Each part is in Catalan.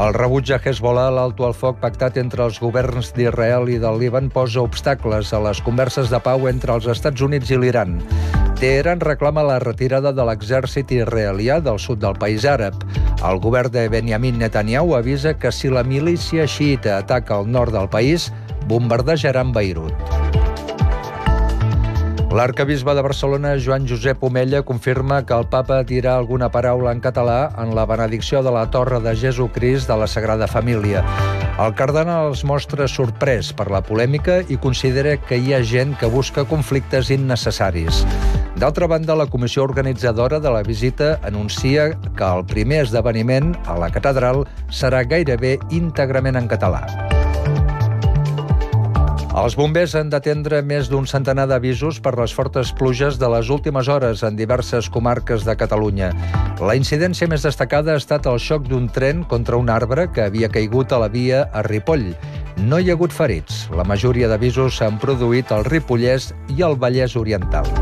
El rebuig a Hezbollah, l'alto al foc pactat entre els governs d'Israel i del Líban, posa obstacles a les converses de pau entre els Estats Units i l'Iran. Teheran reclama la retirada de l'exèrcit israelià del sud del país àrab. El govern de Benjamin Netanyahu avisa que si la milícia xiita ataca al nord del país, bombardejaran Beirut. L'arquebisbe de Barcelona, Joan Josep Omella, confirma que el papa dirà alguna paraula en català en la benedicció de la Torre de Jesucrist de la Sagrada Família. El cardenal es mostra sorprès per la polèmica i considera que hi ha gent que busca conflictes innecessaris. D'altra banda, la comissió organitzadora de la visita anuncia que el primer esdeveniment a la catedral serà gairebé íntegrament en català. Els bombers han d'atendre més d'un centenar d'avisos per les fortes pluges de les últimes hores en diverses comarques de Catalunya. La incidència més destacada ha estat el xoc d'un tren contra un arbre que havia caigut a la via a Ripoll. No hi ha hagut ferits. La majoria d'avisos s'han produït al Ripollès i al Vallès Oriental.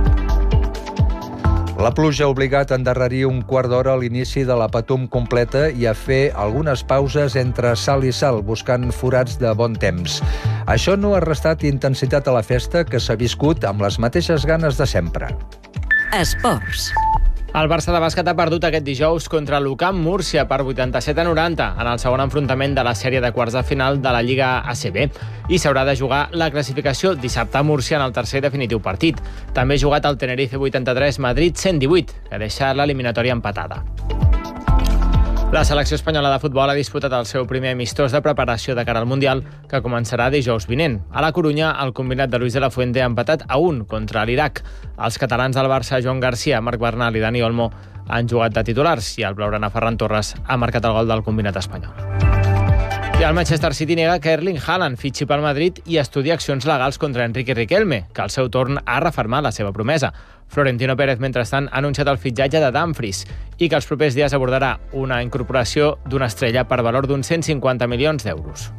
La pluja ha obligat a endarrerir un quart d'hora a l'inici de la Patum completa i a fer algunes pauses entre salt i salt, buscant forats de bon temps. Això no ha restat intensitat a la festa, que s'ha viscut amb les mateixes ganes de sempre. Esports. El Barça de bàsquet ha perdut aquest dijous contra l'UCAM Múrcia per 87-90 en el segon enfrontament de la sèrie de quarts de final de la Lliga ACB i s'haurà de jugar la classificació dissabte a Múrcia en el tercer i definitiu partit. També ha jugat el Tenerife 83, Madrid 118, que deixa l'eliminatòria empatada. La selecció espanyola de futbol ha disputat el seu primer amistós de preparació de cara al Mundial, que començarà dijous vinent. A la Corunya, el combinat de Luis de la Fuente ha empatat a 1 contra l'Iraq. Els catalans del Barça, Joan Garcia, Marc Bernal i Dani Olmo, han jugat de titulars i el blaugrana Ferran Torres ha marcat el gol del combinat espanyol. I el Manchester City nega que Erling Haaland fitxi pel Madrid i estudia accions legals contra Enrique Riquelme, que al seu torn ha refermat la seva promesa. Florentino Pérez, mentrestant, ha anunciat el fitxatge de Dumfries i que els propers dies abordarà una incorporació d'una estrella per valor d'uns 150 milions d'euros.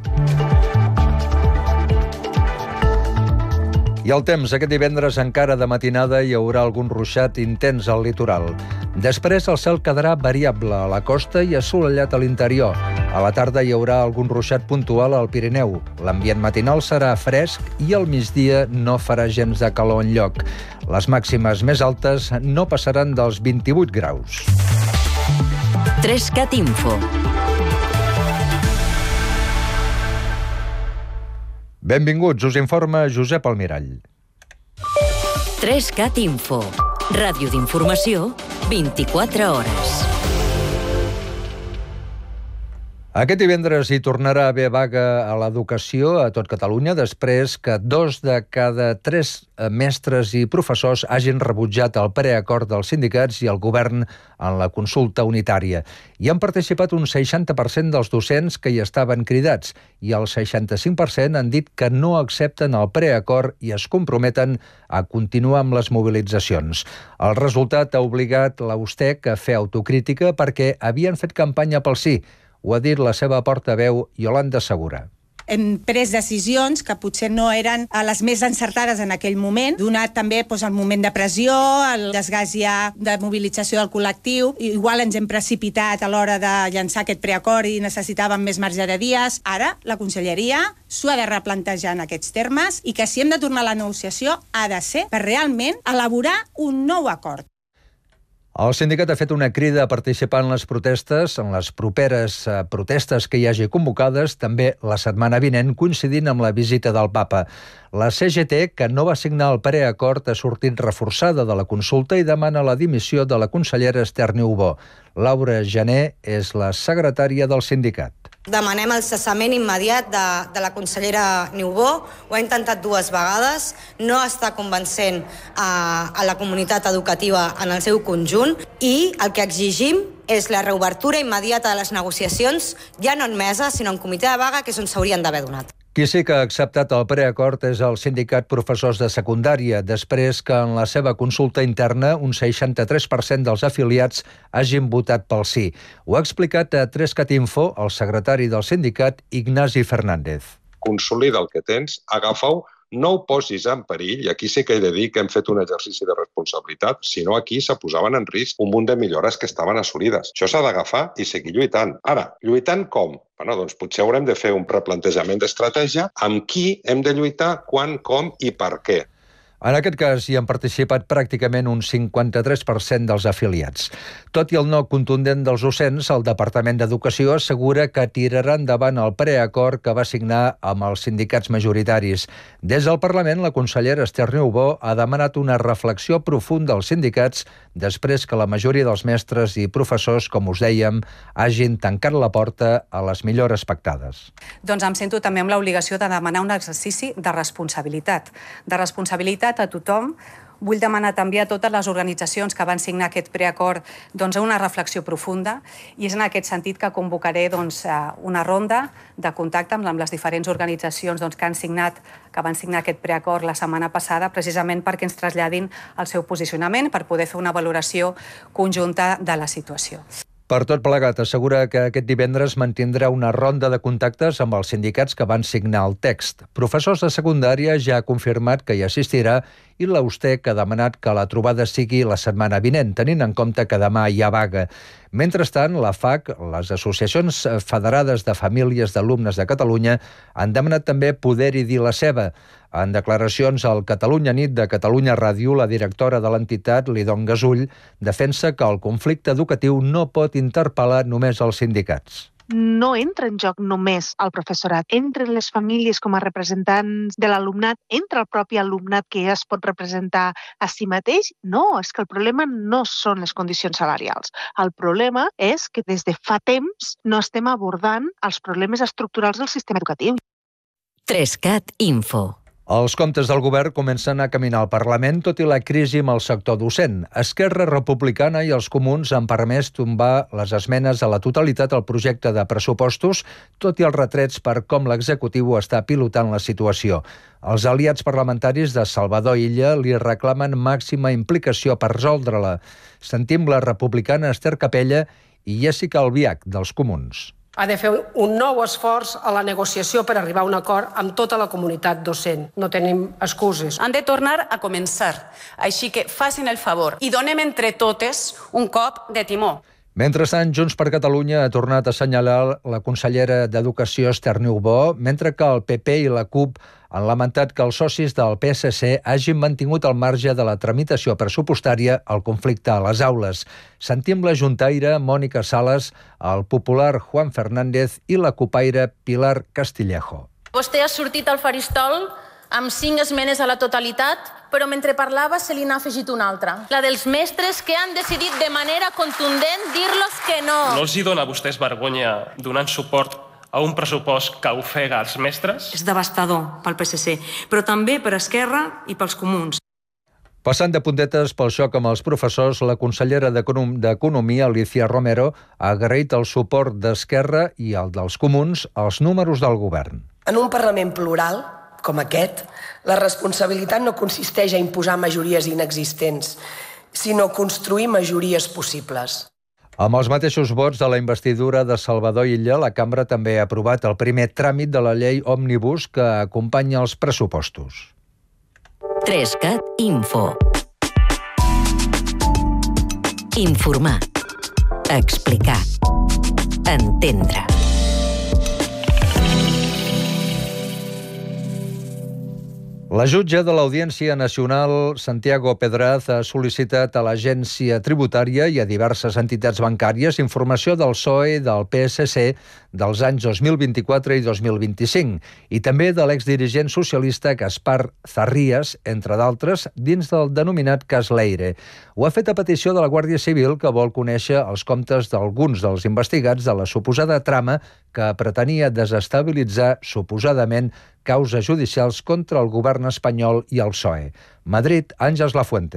I el temps, aquest divendres encara de matinada hi haurà algun ruixat intens al litoral. Després el cel quedarà variable a la costa i assolellat a l'interior. A la tarda hi haurà algun ruixat puntual al Pirineu. L'ambient matinal serà fresc i al migdia no farà gens de calor enlloc. Les màximes més altes no passaran dels 28 graus. 3CAT Info. Benvinguts, us informa Josep Almirall. 3CAT Info. Ràdio d'informació, 24 hores. Aquest divendres hi tornarà a haver vaga a l'educació a tot Catalunya després que 2 de cada 3 mestres i professors hagin rebutjat el preacord dels sindicats i el govern en la consulta unitària. Hi han participat un 60% dels docents que hi estaven cridats i el 65% han dit que no accepten el preacord i es comprometen a continuar amb les mobilitzacions. El resultat ha obligat la USTEC a fer autocrítica perquè havien fet campanya pel sí. Ho ha dit la seva portaveu, Iolanda Segura. Hem pres decisions que potser no eren les més encertades en aquell moment, donat també el moment de pressió, el desgast ja de mobilització del col·lectiu. Igual ens hem precipitat a l'hora de llançar aquest preacord i necessitàvem més marge de dies. Ara la Conselleria s'ho ha de replantejar en aquests termes i que si hem de tornar a la negociació ha de ser per realment elaborar un nou acord. El sindicat ha fet una crida a participar en les protestes, en les properes protestes que hi hagi convocades, també la setmana vinent, coincidint amb la visita del papa. La CGT, que no va signar el preacord, ha sortit reforçada de la consulta i demana la dimissió de la consellera Esther Niubó. Laura Jané és la secretària del sindicat. Demanem el cessament immediat de la consellera Niubó. Ho ha intentat 2 vegades, no està convencent a la comunitat educativa en el seu conjunt i el que exigim és la reobertura immediata de les negociacions, ja no en mesa, sinó en comitè de vaga, que és on s'haurien d'haver donat. Qui sí que ha acceptat el preacord és el sindicat professors de secundària, després que en la seva consulta interna un 63% dels afiliats hagin votat pel sí. Ho ha explicat a 3CAT Info el secretari del sindicat, Ignasi Fernández. Consolida el que tens, agafa-ho, no ho posis en perill, i aquí sí que he de dir que hem fet un exercici de responsabilitat, si no aquí se posaven en risc un munt de millores que estaven assolides. Això s'ha d'agafar i seguir lluitant. Ara, lluitant com? Bueno, doncs potser haurem de fer un replantejament d'estratègia amb qui hem de lluitar, quan, com i per què. En aquest cas hi han participat pràcticament un 53% dels afiliats. Tot i el no contundent dels docents, el Departament d'Educació assegura que tirarà endavant el preacord que va signar amb els sindicats majoritaris. Des del Parlament, la consellera Esther Niubó ha demanat una reflexió profunda als sindicats després que la majoria dels mestres i professors, com us dèiem, hagin tancat la porta a les millores pactades. Doncs em sento també amb l'obligació de demanar un exercici de responsabilitat a tothom. Vull demanar també a totes les organitzacions que van signar aquest preacord una reflexió profunda, i és en aquest sentit que convocaré una ronda de contacte amb les diferents organitzacions que van signar aquest preacord la setmana passada, precisament perquè ens traslladin el seu posicionament per poder fer una valoració conjunta de la situació. Per tot plegat, assegura que aquest divendres mantindrà una ronda de contactes amb els sindicats que van signar el text. Professors de secundària ja ha confirmat que hi assistirà i l'Austec ha demanat que la trobada sigui la setmana vinent, tenint en compte que demà hi ha vaga. Mentrestant, la FAC, les associacions federades de famílies d'alumnes de Catalunya, han demanat també poder-hi dir la seva. En declaracions al Catalunya Nit de Catalunya Ràdio, la directora de l'entitat, Lidon Gasull, defensa que el conflicte educatiu no pot interpel·lar només els sindicats. No entra en joc només el professorat, entren les famílies com a representants de l'alumnat, entra el propi alumnat que ja es pot representar a si mateix. No, és que el problema no són les condicions salarials. El problema és que des de fa temps no estem abordant els problemes estructurals del sistema educatiu. 3CAT Info. Els comptes del govern comencen a caminar al Parlament, tot i la crisi amb el sector docent. Esquerra Republicana i els Comuns han permès tombar les esmenes a la totalitat al projecte de pressupostos, tot i els retrets per com l'executiu està pilotant la situació. Els aliats parlamentaris de Salvador Illa li reclamen màxima implicació per resoldre-la. Sentim la republicana Esther Capella i Jessica Albiach, dels Comuns. Ha de fer un nou esforç a la negociació per arribar a un acord amb tota la comunitat docent. No tenim excuses. Han de tornar a començar, així que facin el favor i donem entre totes un cop de timó. Mentrestant, Junts per Catalunya ha tornat a assenyalar la consellera d'Educació Esther Niubó, mentre que el PP i la CUP han lamentat que els socis del PSC hagin mantingut al marge de la tramitació pressupostària el conflicte a les aules. Sentim la juntaire Mònica Sales, el popular Juan Fernández i la cupaire Pilar Castillejo. Vostè ha sortit al faristol amb 5 esmenes a la totalitat, però mentre parlava se li n'ha afegit una altra. La dels mestres que han decidit de manera contundent dir-los que no. No els hi dona a vostès vergonya donant suport a un pressupost que ofega els mestres? És devastador pel PSC, però també per Esquerra i pels Comuns. Passant de puntetes pel xoc amb els professors, la consellera d'Economia, Alicia Romero, ha agraït el suport d'Esquerra i el dels Comuns als números del govern. En un Parlament plural, com aquest, la responsabilitat no consisteix a imposar majories inexistents, sinó a construir majories possibles. Amb els mateixos vots de la investidura de Salvador Illa, la cambra també ha aprovat el primer tràmit de la llei Òmnibus que acompanya els pressupostos. 3CAT Info. Informar. Explicar. Entendre. La jutge de l'Audiència Nacional, Santiago Pedraz, ha sol·licitat a l'Agència Tributària i a diverses entitats bancàries informació del PSOE i del PSC dels anys 2024 i 2025 i també de l'exdirigent socialista Gaspar Zarrías, entre d'altres, dins del denominat cas Leire. Ho ha fet a petició de la Guàrdia Civil, que vol conèixer els comptes d'alguns dels investigats de la suposada trama que pretenia desestabilitzar suposadament causes judicials contra el govern espanyol i el PSOE. Madrid, Àngels Lafuente.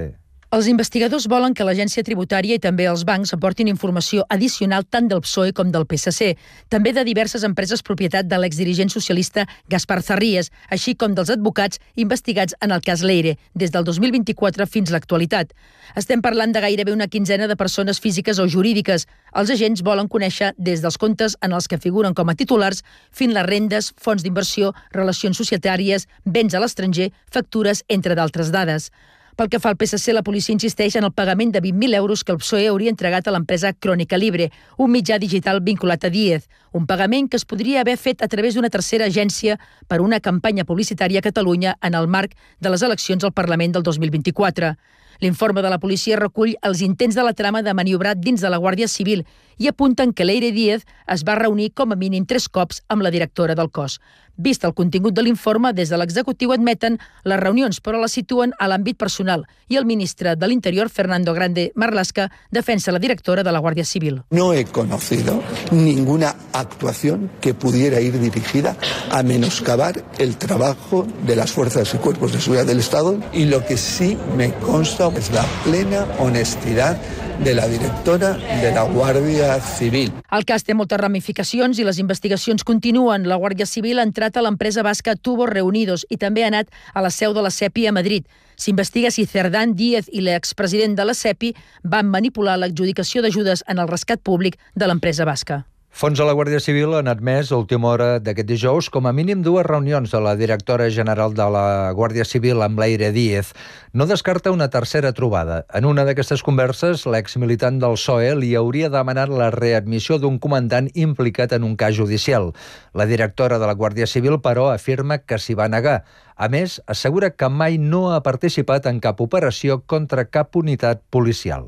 Els investigadors volen que l'agència tributària i també els bancs aportin informació addicional tant del PSOE com del PSC, també de diverses empreses propietat de l'exdirigent socialista Gaspar Zarrías, així com dels advocats investigats en el cas Leire, des del 2024 fins a l'actualitat. Estem parlant de gairebé una quinzena de persones físiques o jurídiques. Els agents volen conèixer des dels comptes en els que figuren com a titulars fins les rendes, fons d'inversió, relacions societàries, béns a l'estranger, factures, entre d'altres dades. Pel que fa al PSC, la policia insisteix en el pagament de 20.000 euros que el PSOE hauria entregat a l'empresa Crònica Libre, un mitjà digital vinculat a Díez, un pagament que es podria haver fet a través d'una tercera agència per una campanya publicitària a Catalunya en el marc de les eleccions al Parlament del 2024. L'informe de la policia recull els intents de la trama de maniobrar dins de la Guàrdia Civil i apunten que Leire Díez es va reunir com a mínim 3 cops amb la directora del cos. Vist el contingut de l'informe, des de l'executiu admeten les reunions, però les situen a l'àmbit personal i el ministre de l'Interior, Fernando Grande Marlaska, defensa la directora de la Guàrdia Civil. No he conocido ninguna actuación que pudiera ir dirigida a menoscabar el trabajo de las fuerzas y cuerpos de seguridad del Estado, y lo que sí me consta es la plena honestidad de la directora de la Guàrdia Civil. El cas té moltes ramificacions i les investigacions continuen. La Guàrdia Civil ha entrat a l'empresa basca Tubos Reunidos i també ha anat a la seu de la SEPI a Madrid. S'investiga si Cerdán Díez i l'expresident de la SEPI van manipular l'adjudicació d'ajudes en el rescat públic de l'empresa basca. Fons de la Guàrdia Civil han admès a última hora d'aquest dijous com a mínim 2 reunions de la directora general de la Guàrdia Civil amb Leire Díez. No descarta una tercera trobada. En una d'aquestes converses, l'exmilitant del PSOE li hauria demanat la readmissió d'un comandant implicat en un cas judicial. La directora de la Guàrdia Civil, però, afirma que s'hi va negar. A més, assegura que mai no ha participat en cap operació contra cap unitat policial.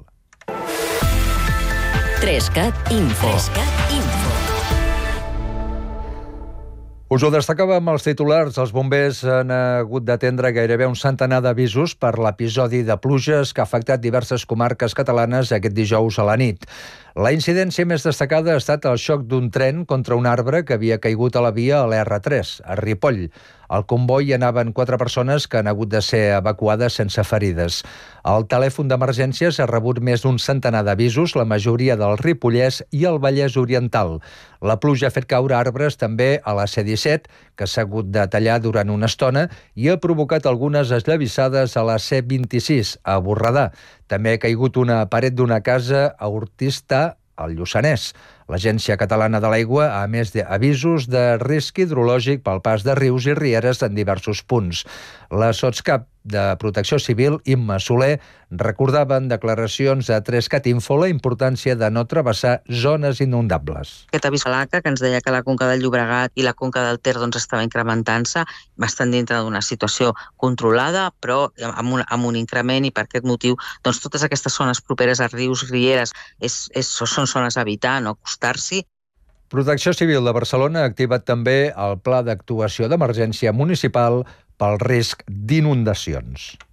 3CAT Info. Us ho destacàvem els titulars. Els bombers han hagut d'atendre gairebé un centenar d'avisos per l'episodi de pluges que ha afectat diverses comarques catalanes aquest dijous a la nit. La incidència més destacada ha estat el xoc d'un tren contra un arbre que havia caigut a la via a l'R3, a Ripoll. Al comboi hi anaven 4 persones que han hagut de ser evacuades sense ferides. El telèfon d'emergències ha rebut més d'un centenar d'avisos, la majoria del Ripollès i el Vallès Oriental. La pluja ha fet caure arbres també a la C-17, que s'ha hagut de tallar durant una estona, i ha provocat algunes esllavissades a la C-26, a Borredà. També ha caigut una paret d'una casa a Ortistà, al Lluçanès. L'Agència Catalana de l'Aigua ha emès avisos de risc hidrològic pel pas de rius i rieres en diversos punts. La sotscap de Protecció Civil, Imma Soler, recordava en declaracions a 3CAT Info la importància de no travessar zones inundables. Aquest avís a l'ACA, que ens deia que la conca del Llobregat i la conca del Ter estava incrementant-se, bastant dintre d'una situació controlada, però amb un increment, i per aquest motiu totes aquestes zones properes a rius, rieres, són zones a evitar, no acostar-s'hi. Protecció Civil de Barcelona ha activat també el Pla d'actuació d'emergència municipal pel risc d'inundacions.